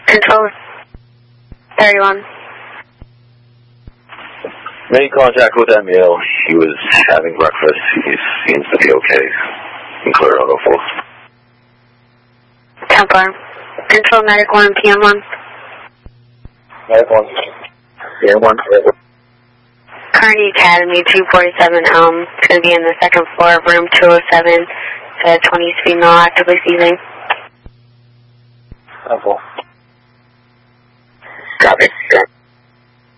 Control 31. Made contact with Emil. He was having breakfast. He seems to be okay. And clear on 04. Templar. Control Medic 1, PM1. Medic 1. PM1. Carney Academy 247 Elm. It's going to be in the second floor of room 207. It's at 20 speed mil, actively seizing. Temple. Copy.